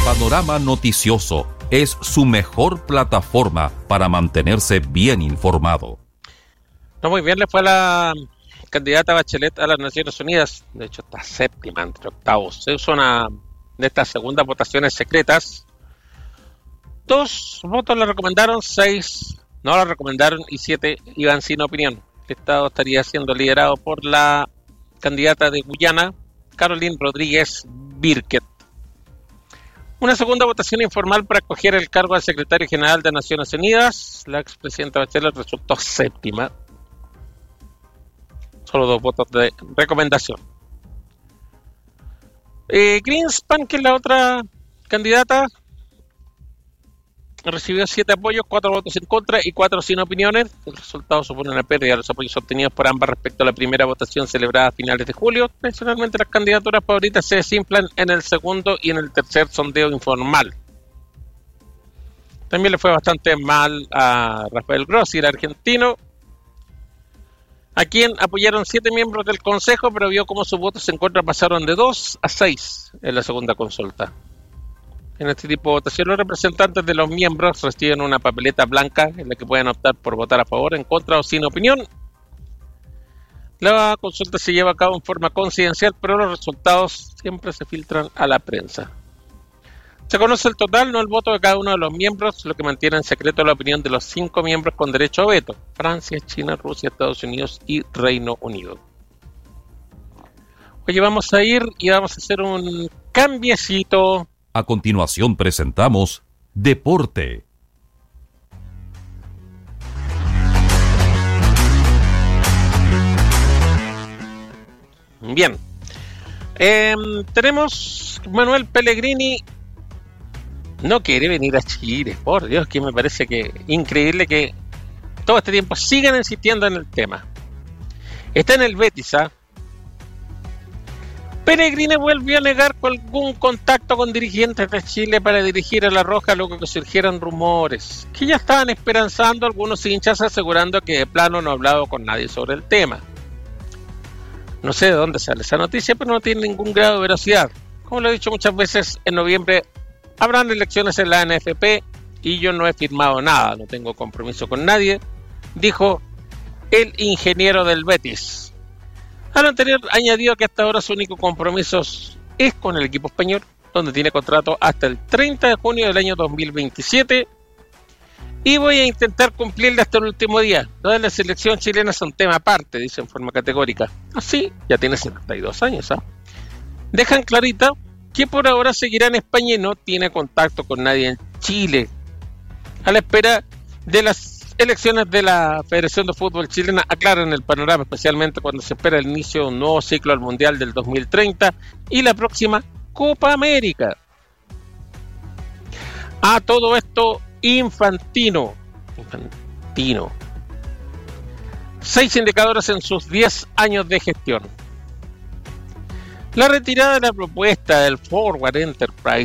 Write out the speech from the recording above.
Panorama Noticioso es su mejor plataforma para mantenerse bien informado. No, muy bien le fue a la candidata Bachelet a las Naciones Unidas. De hecho, está séptima entre octavos. Se usó una de estas segundas votaciones secretas. 2 votos la recomendaron, 6 no la recomendaron y 7 iban sin opinión. El Estado estaría siendo liderado por la candidata de Guyana, Caroline Rodríguez Birket. Una segunda votación informal para escoger el cargo de secretario general de Naciones Unidas. La expresidenta Bachelet resultó séptima. Solo 2 votos de recomendación. Greenspan, que es la otra candidata, recibió 7 apoyos, 4 votos en contra y 4 sin opiniones. El resultado supone una pérdida de los apoyos obtenidos por ambas respecto a la primera votación celebrada a finales de julio. Tradicionalmente las candidaturas favoritas se desinflan en el segundo y en el tercer sondeo informal. También le fue bastante mal a Rafael Grossi, el argentino, a quien apoyaron 7 miembros del Consejo, pero vio cómo sus votos en contra pasaron de 2 a 6 en la segunda consulta. En este tipo de votación, los representantes de los miembros reciben una papeleta blanca en la que pueden optar por votar a favor, en contra o sin opinión. La consulta se lleva a cabo en forma confidencial, pero los resultados siempre se filtran a la prensa. Se conoce el total, no el voto de cada uno de los miembros, lo que mantiene en secreto la opinión de los 5 miembros con derecho a veto: Francia, China, Rusia, Estados Unidos y Reino Unido. Oye, vamos a ir y vamos a hacer un cambiecito. A continuación presentamos Deporte. Bien. Tenemos Manuel Pellegrini. No quiere venir a Chile, por Dios, que me parece que increíble que todo este tiempo sigan insistiendo en el tema. Está en el Betis, ¿ah? Pellegrini volvió a negar algún contacto con dirigentes de Chile para dirigir a La Roja luego que surgieran rumores que ya estaban esperanzando algunos hinchas, asegurando que de plano no ha hablado con nadie sobre el tema. No sé de dónde sale esa noticia, pero no tiene ningún grado de veracidad. Como lo he dicho muchas veces, en noviembre habrán elecciones en la NFP y yo no he firmado nada, no tengo compromiso con nadie, dijo el ingeniero del Betis. A lo anterior añadió que hasta ahora su único compromiso es con el equipo español, donde tiene contrato hasta el 30 de junio del año 2027, y voy a intentar cumplirle hasta el último día. Lo de la selección chilena es un tema aparte, dice en forma categórica. Así, ya tiene 72 años, ¿ah? Dejan clarita que por ahora seguirá en España y no tiene contacto con nadie en Chile, a la espera de las elecciones de la Federación de Fútbol Chilena. Aclaran el panorama, especialmente cuando se espera el inicio de un nuevo ciclo al Mundial del 2030 y la próxima Copa América. A todo esto, Infantino. 6 indicadores en sus 10 años de gestión. La retirada de la propuesta del Forward Enterprise